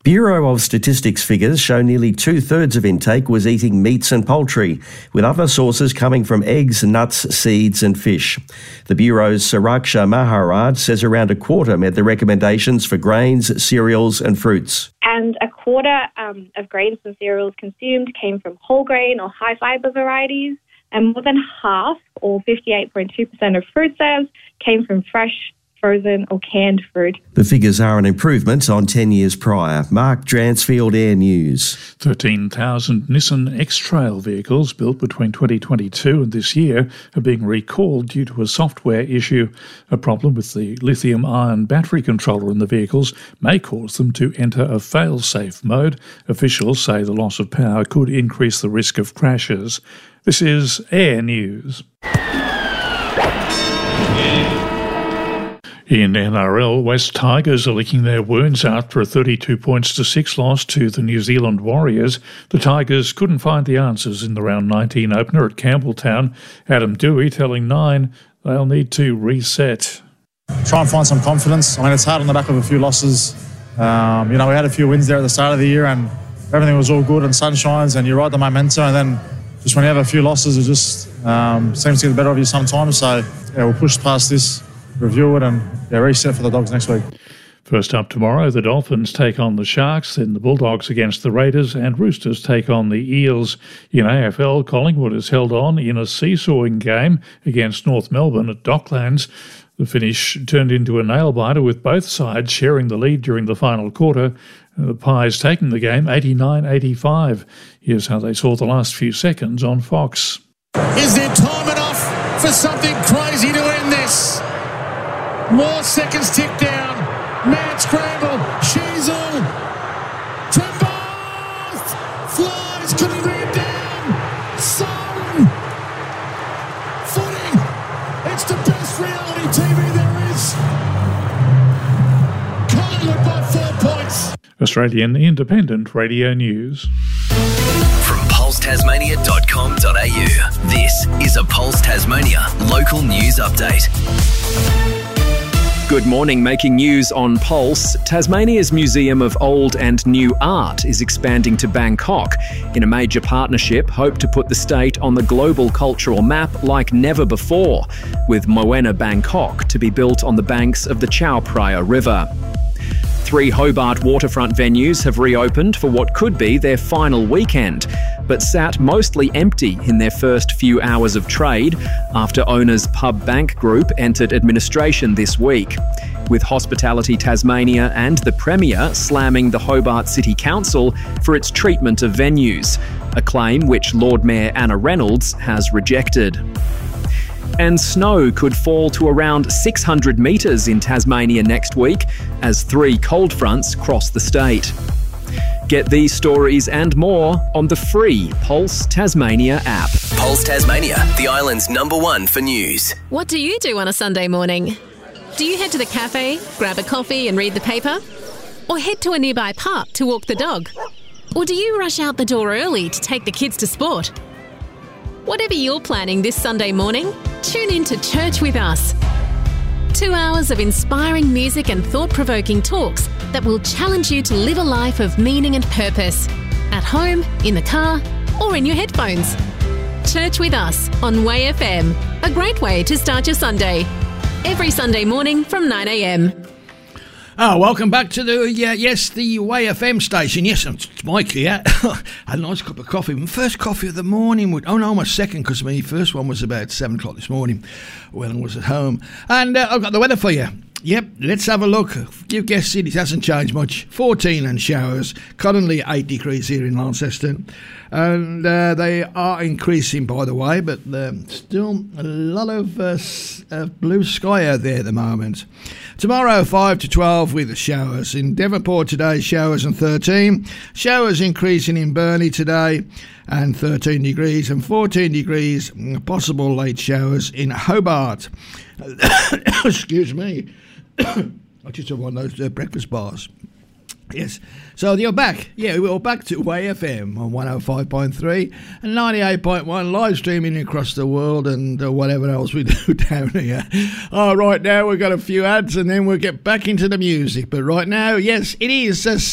Bureau of Statistics figures show nearly two-thirds of intake was eating meats and poultry, with other sources coming from eggs, nuts, seeds and fish. The Bureau's Saraksha Maharaj says around a quarter met the recommendations for grains, cereals and fruits. And a quarter of grains and cereals consumed came from whole grain or high fibre varieties, and more than half, or 58.2% of fruit serves, came from fresh, frozen or canned fruit. The figures are an improvement on 10 years prior. Mark Dransfield, Air News. 13,000 Nissan X-Trail vehicles built between 2022 and this year are being recalled due to a software issue. A problem with the lithium-ion battery controller in the vehicles may cause them to enter a fail-safe mode. Officials say the loss of power could increase the risk of crashes. This is Air News. In NRL, West Tigers are licking their wounds after a 32-6 loss to the New Zealand Warriors. The Tigers couldn't find the answers in the round 19 opener at Campbelltown. Adam Dewey telling Nine they'll need to reset. Try and find some confidence. I mean, it's hard on the back of a few losses. We had a few wins there at the start of the year and everything was all good and sunshines and you ride the momentum, and then just when you have a few losses, it just seems to get the better of you sometimes. So, we'll push past this, review it and reset for the Dogs next week. First up tomorrow, the Dolphins take on the Sharks, then the Bulldogs against the Raiders and Roosters take on the Eels. In AFL, Collingwood has held on in a seesawing game against North Melbourne at Docklands. The finish turned into a nail-biter with both sides sharing the lead during the final quarter. The Pies taking the game 89-85. Here's how they saw the last few seconds on Fox. Is there time enough for something crazy to end this? More seconds tick down. Mad scramble. Sheasel. Trevorth. Flies. Couldn't bring it down. Son. Footing. It's the best reality TV there is. Collingwood by 4 points. Australian Independent Radio News. From pulsetasmania.com.au, this is a Pulse Tasmania local news update. Good morning. Making news on Pulse, Tasmania's Museum of Old and New Art is expanding to Bangkok. In a major partnership, hope to put the state on the global cultural map like never before, with Moana Bangkok to be built on the banks of the Chao Phraya River. 3 Hobart waterfront venues have reopened for what could be their final weekend, but sat mostly empty in their first few hours of trade after owners Pub Bank Group entered administration this week, with Hospitality Tasmania and the Premier slamming the Hobart City Council for its treatment of venues, a claim which Lord Mayor Anna Reynolds has rejected. And snow could fall to around 600 metres in Tasmania next week as 3 cold fronts cross the state. Get these stories and more on the free Pulse Tasmania app. Pulse Tasmania, the island's #1 for news. What do you do on a Sunday morning? Do you head to the cafe, grab a coffee and read the paper? Or head to a nearby park to walk the dog? Or do you rush out the door early to take the kids to sport? Whatever you're planning this Sunday morning, tune in to Church with Us. 2 hours of inspiring music and thought-provoking talks that will challenge you to live a life of meaning and purpose. At home, in the car, or in your headphones. Church with Us on Way FM. A great way to start your Sunday. Every Sunday morning from 9 a.m. Welcome back to the Way FM station. Yes, it's Mike here. Had a nice cup of coffee. My first coffee of the morning. My second, because my first one was about 7 o'clock this morning when I was at home. And I've got the weather for you. Yep, let's have a look. You've guessed it hasn't changed much. 14 and showers. Currently 8 degrees here in Launceston. And they are increasing, by the way, but still a lot of blue sky out there at the moment. Tomorrow, 5 to 12 with the showers. In Devonport today, showers and 13. Showers increasing in Burnie today and 13 degrees. And 14 degrees, possible late showers in Hobart. Excuse me. I just had one of those breakfast bars. Yes. So you're back. Yeah, we're back to Way FM on 105.3 and 98.1, live streaming across the world and whatever else we do down here. Right now we've got a few ads and then we'll get back into the music. But right now, yes, it is